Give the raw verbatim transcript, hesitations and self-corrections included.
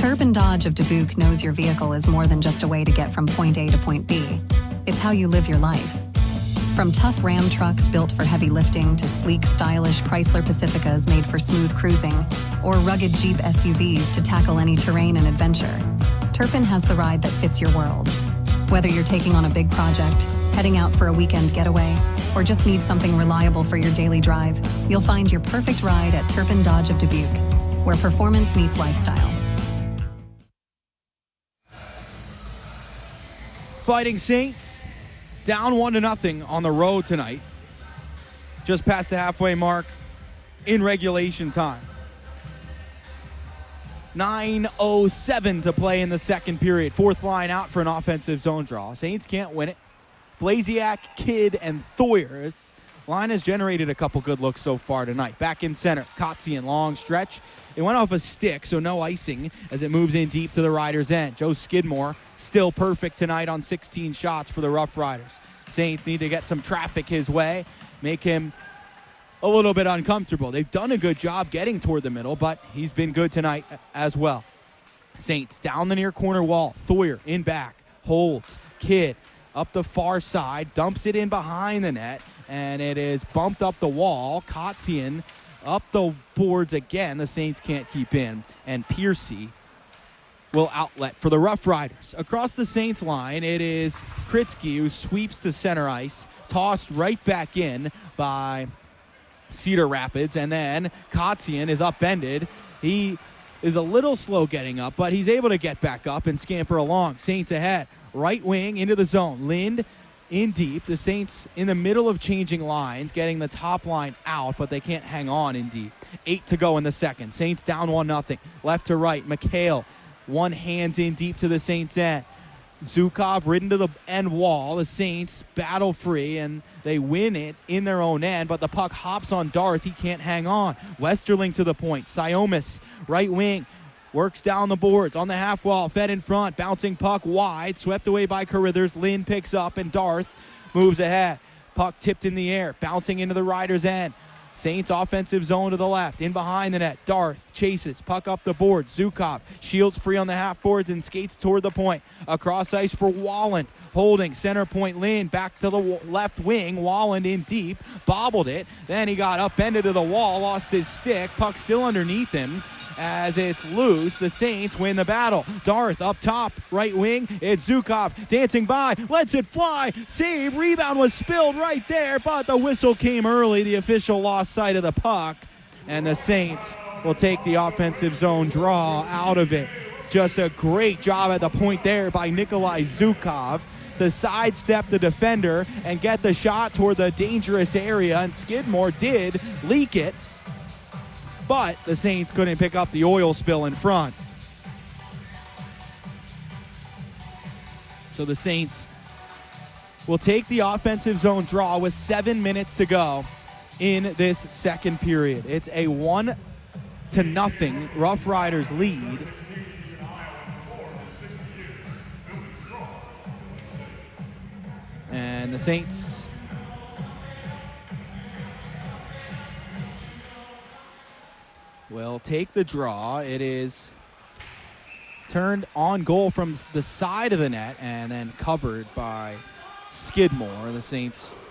Turpin Dodge of Dubuque knows your vehicle is more than just a way to get from point A to point B. It's how you live your life. From tough Ram trucks built for heavy lifting to sleek, stylish Chrysler Pacificas made for smooth cruising, or rugged Jeep S U Vs to tackle any terrain and adventure, Turpin has the ride that fits your world. Whether you're taking on a big project, heading out for a weekend getaway, or just need something reliable for your daily drive, you'll find your perfect ride at Turpin Dodge of Dubuque, where performance meets lifestyle. Fighting Saints down one to nothing on the road tonight. Just past the halfway mark in regulation time. nine oh seven to play in the second period. Fourth line out for an offensive zone draw. Saints can't win it. Blasiak, Kidd, and Thoyer. This line has generated a couple good looks so far tonight. Back in center, Kotzian, long stretch. It went off a stick, so no icing as it moves in deep to the Riders' end. Joe Skidmore still perfect tonight on sixteen shots for the Rough Riders. Saints need to get some traffic his way, make him a little bit uncomfortable. They've done a good job getting toward the middle, but he's been good tonight as well. Saints down the near corner wall. Thoyer in back, holds, Kidd up the far side, dumps it in behind the net, and it is bumped up the wall. Kotzian up the boards again. The Saints can't keep in, and Piercy will outlet for the Rough Riders. Across the Saints line, it is Kritzky who sweeps to center ice, tossed right back in by Cedar Rapids, and then Kotzian is upended. He is a little slow getting up, but he's able to get back up and scamper along. Saints ahead, right wing into the zone. Lind in deep. The Saints in the middle of changing lines, getting the top line out, but they can't hang on in deep. Eight to go in the second. Saints down one nothing. Left to right, McHale, one hands in deep to the Saints end. Zukov ridden to the end wall. The Saints battle free, and they win it in their own end, but the puck hops on Darth. He can't hang on. Westerling to the point. Siomis, right wing, works down the boards on the half wall, fed in front, bouncing puck wide, swept away by Carithers. Lynn picks up, and Darth moves ahead. Puck tipped in the air, bouncing into the Riders' end. Saints offensive zone to the left, in behind the net. Darth chases, puck up the board. Zukov shields free on the half boards and skates toward the point. Across ice for Walland, holding center point. Lynn back to the left wing. Walland in deep, bobbled it. Then he got upended to the wall, lost his stick. Puck still underneath him. As it's loose, the Saints win the battle. Darth up top, right wing. It's Zukov dancing by, lets it fly. Save, rebound was spilled right there, but the whistle came early. The official lost sight of the puck, and the Saints will take the offensive zone draw out of it. Just a great job at the point there by Nikolai Zukov to sidestep the defender and get the shot toward the dangerous area, and Skidmore did leak it, but the Saints couldn't pick up the oil spill in front. So the Saints will take the offensive zone draw with seven minutes to go in this second period. It's a one to nothing Rough Riders lead. And the Saints will take the draw. It is turned on goal from the side of the net and then covered by Skidmore. The Saints